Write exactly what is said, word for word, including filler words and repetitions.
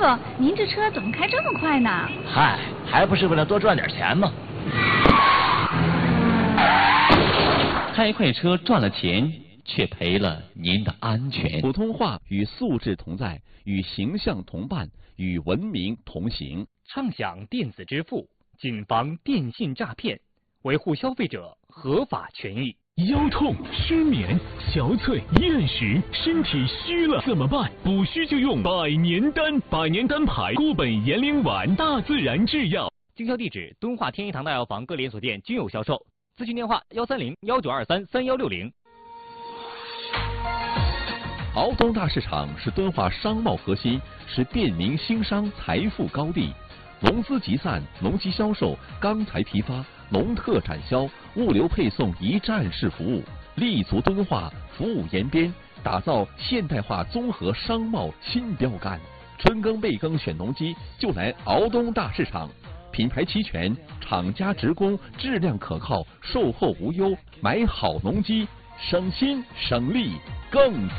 哥，您这车怎么开这么快呢？ 嗨，还不是为了多赚点钱吗？ 开快车赚了钱，却赔了您的安全。 普通话与素质同在，与形象同伴，与文明同行。 畅享电子支付，谨防电信诈骗，维护消费者合法权益。 腰痛、失眠、憔悴、厌食，身体虚了怎么办？补虚就用百年丹，百年丹牌固本延龄丸，大自然制药。 经销地址：敦化天一堂大药房各连锁店均有销售。咨询电话：幺三零幺九二三三幺六零。 敖东大市场是敦化商贸核心，是便民兴商财富高地。农资集散、农机销售、钢材批发、农特产销、物流配送一站式服务，立足敦化，服务延边，打造现代化综合商贸新标杆。春耕备耕选农机，就来敖东大市场。品牌齐全，厂家直供，质量可靠，售后无忧，买好农机，省心省力更。